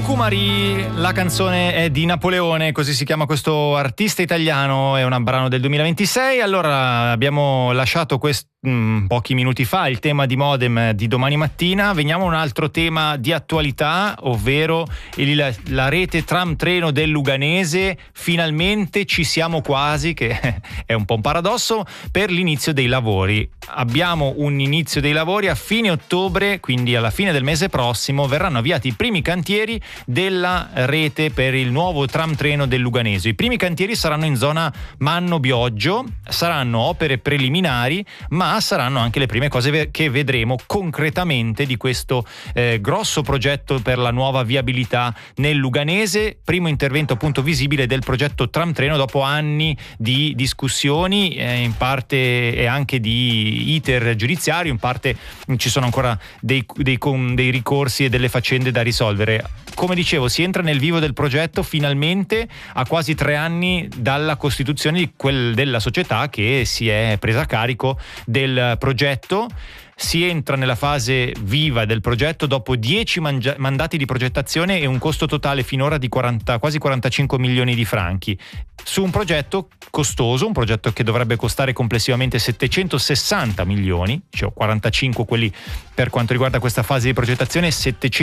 Cumari, la canzone è di Napoleone, così si chiama questo artista italiano, è un brano del 2026. Allora abbiamo lasciato pochi minuti fa il tema di Modem di domani mattina. Veniamo a un altro tema di attualità, ovvero la rete tram-treno del Luganese. Finalmente ci siamo quasi, che è un po' un paradosso, per l'inizio dei lavori. Abbiamo un inizio dei lavori a fine ottobre, quindi alla fine del mese prossimo verranno avviati i primi cantieri della rete per il nuovo tram-treno del Luganese. I primi cantieri saranno in zona Manno-Bioggio, saranno opere preliminari, ma saranno anche le prime cose che vedremo concretamente di questo grosso progetto per la nuova viabilità nel Luganese. Primo intervento appunto visibile del progetto tram-treno dopo anni di discussioni, in parte e anche di iter giudiziario, in parte ci sono ancora dei ricorsi e delle faccende da risolvere. Come dicevo, si entra nel vivo del progetto finalmente a quasi 3 anni dalla costituzione della società che si è presa a carico del progetto. Si entra nella fase viva del progetto dopo 10 mandati di progettazione e un costo totale finora di quasi 45 milioni di franchi. Su un progetto costoso, un progetto che dovrebbe costare complessivamente 760 milioni, cioè 45 quelli per quanto riguarda questa fase di progettazione,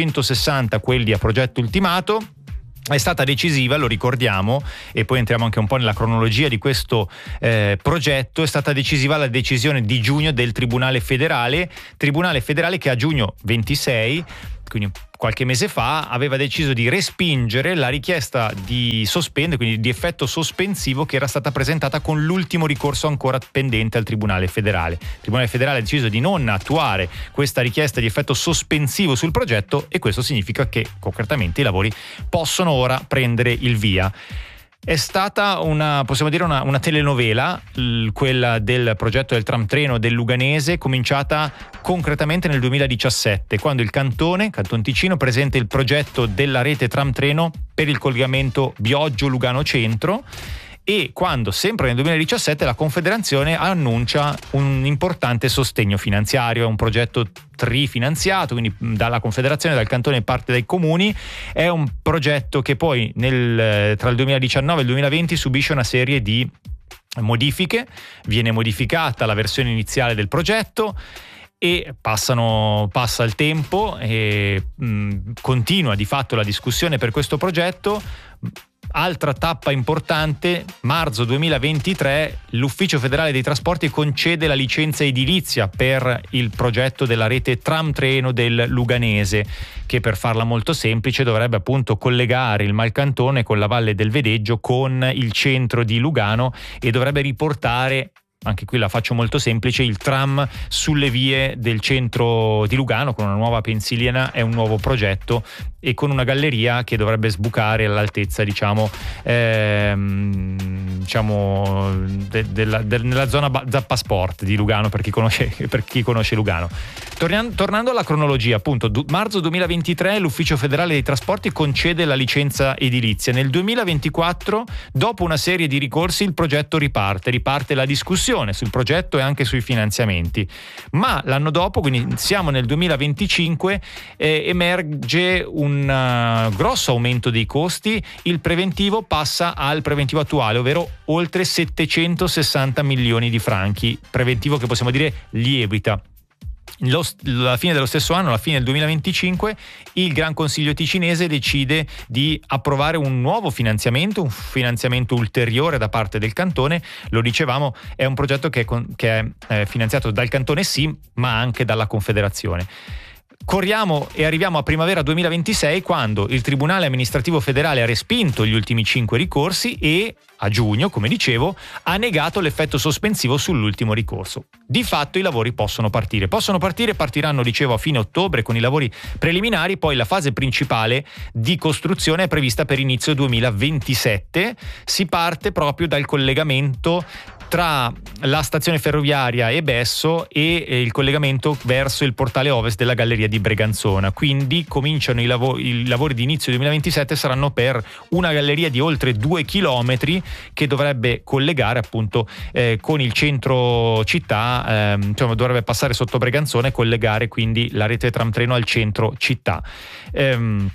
760 quelli a progetto ultimato. È stata decisiva, lo ricordiamo, e poi entriamo anche un po' nella cronologia di questo progetto. È stata decisiva la decisione di giugno del Tribunale Federale che a giugno 26, quindi qualche mese fa, aveva deciso di respingere la richiesta di sospendere, quindi di effetto sospensivo, che era stata presentata con l'ultimo ricorso ancora pendente al Tribunale Federale. Il Tribunale Federale ha deciso di non attuare questa richiesta di effetto sospensivo sul progetto, e questo significa che concretamente i lavori possono ora prendere il via. È stata possiamo dire una telenovela, quella del progetto del tram-treno del Luganese, cominciata concretamente nel 2017, quando il Canton Ticino presenta il progetto della rete tram-treno per il collegamento Bioggio-Lugano Centro, e quando, sempre nel 2017, la Confederazione annuncia un importante sostegno finanziario. È un progetto trifinanziato, quindi dalla Confederazione, dal Cantone e parte dai comuni. È un progetto che poi tra il 2019 e il 2020 subisce una serie di modifiche. Viene modificata la versione iniziale del progetto e passa il tempo e continua di fatto la discussione per questo progetto. Altra tappa importante, marzo 2023, l'Ufficio Federale dei Trasporti concede la licenza edilizia per il progetto della rete tram-treno del Luganese, che, per farla molto semplice, dovrebbe appunto collegare il Malcantone con la Valle del Vedeggio con il centro di Lugano, e dovrebbe riportare, anche qui la faccio molto semplice, il tram sulle vie del centro di Lugano con una nuova pensilina. È un nuovo progetto e con una galleria che dovrebbe sbucare all'altezza nella zona Zappa Sport di Lugano, per chi conosce Lugano. Tornando alla cronologia, appunto, marzo 2023 l'Ufficio Federale dei Trasporti concede la licenza edilizia. Nel 2024, dopo una serie di ricorsi, il progetto riparte la discussione sul progetto e anche sui finanziamenti. Ma l'anno dopo, quindi siamo nel 2025, emerge un grosso aumento dei costi. Il preventivo passa al preventivo attuale, ovvero oltre 760 milioni di franchi, preventivo che possiamo dire lievita. Alla fine dello stesso anno, alla fine del 2025, il Gran Consiglio ticinese decide di approvare un nuovo finanziamento, un finanziamento ulteriore da parte del Cantone. Lo dicevamo, è un progetto che è finanziato dal Cantone, sì, ma anche dalla Confederazione. Corriamo e arriviamo a primavera 2026, quando il Tribunale Amministrativo Federale ha respinto gli ultimi 5 ricorsi e a giugno, come dicevo, ha negato l'effetto sospensivo sull'ultimo ricorso. Di fatto i lavori partiranno, dicevo, a fine ottobre con i lavori preliminari. Poi la fase principale di costruzione è prevista per inizio 2027. Si parte proprio dal collegamento tra la stazione ferroviaria e Besso e il collegamento verso il portale ovest della galleria di Breganzona. Quindi cominciano i lavori di inizio 2027, saranno per una galleria di oltre 2 chilometri che dovrebbe collegare appunto con il centro città, dovrebbe passare sotto Breganzona e collegare quindi la rete tram-treno al centro città.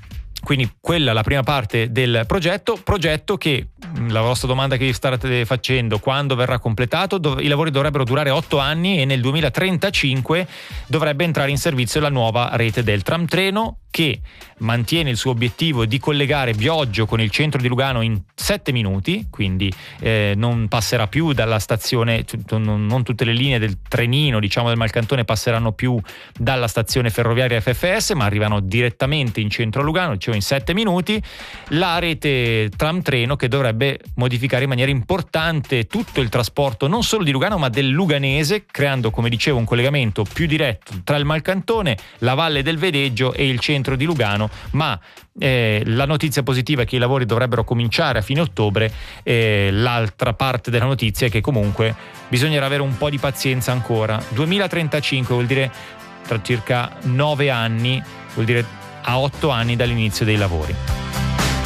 Quindi quella è la prima parte del progetto che, la vostra domanda che vi state facendo, quando verrà completato, i lavori dovrebbero durare 8 anni e nel 2035 dovrebbe entrare in servizio la nuova rete del tram treno, che mantiene il suo obiettivo di collegare Bioggio con il centro di Lugano in 7 minuti, quindi non passerà più dalla stazione, non tutte le linee del trenino, diciamo, del Malcantone passeranno più dalla stazione ferroviaria FFS, ma arrivano direttamente in centro a Lugano, cioè in 7 minuti. La rete tram treno che dovrebbe modificare in maniera importante tutto il trasporto non solo di Lugano ma del luganese, creando, come dicevo, un collegamento più diretto tra il Malcantone, la Valle del Vedeggio e il centro di Lugano. Ma la notizia positiva è che i lavori dovrebbero cominciare a fine ottobre, l'altra parte della notizia è che comunque bisognerà avere un po' di pazienza ancora. 2035 vuol dire tra circa 9 anni, vuol dire a 8 anni dall'inizio dei lavori.